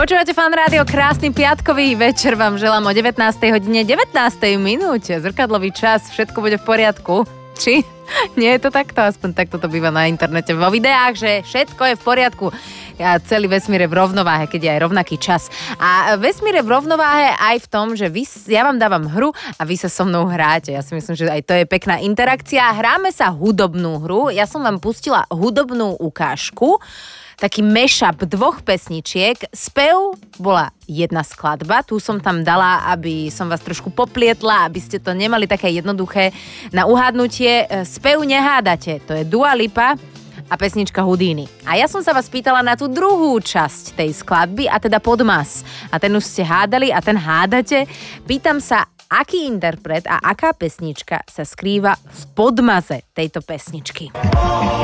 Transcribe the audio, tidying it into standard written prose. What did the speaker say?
Počúvate Fan Rádio, krásny piatkový večer vám želám o 19. hodine 19. minúte. Zrkadlový čas, všetko bude v poriadku. Či? Nie je to takto? Aspoň takto to býva na internete vo videách, že všetko je v poriadku. A celý vesmír je v rovnováhe, keď je aj rovnaký čas. A vesmír je v rovnováhe aj v tom, že ja vám dávam hru a vy sa so mnou hráte. Ja si myslím, že aj to je pekná interakcia. Hráme sa hudobnú hru. Ja som vám pustila hudobnú ukážku. Taký mashup dvoch pesničiek. Spev bola jedna skladba, tu som tam dala, aby som vás trošku poplietla, aby ste to nemali také jednoduché na uhádnutie. Spev nehádate, to je Dua Lipa a pesnička Houdini. A ja som sa vás pýtala na tú druhú časť tej skladby, a teda Podmas. A ten už ste hádali a ten hádate. Pýtam sa, aký interpret a aká pesnička sa skrýva v podmaze tejto pesničky.